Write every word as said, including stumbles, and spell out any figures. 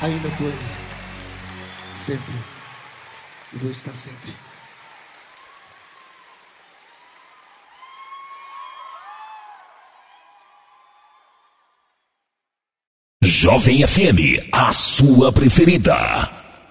Ainda estou aí. Sempre. E vou estar sempre. Jovem F M, a sua preferida.